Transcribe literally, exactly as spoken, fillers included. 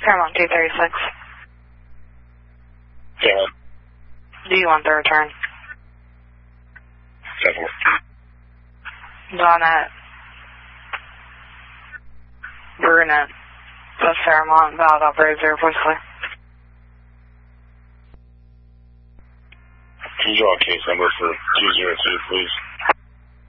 Paramount two thirty-six. Seven. Do you want the return? Seven. Donut. Brunette. The Fairmont, valid operator zero four clear. Can you draw a case number for two zero two, please?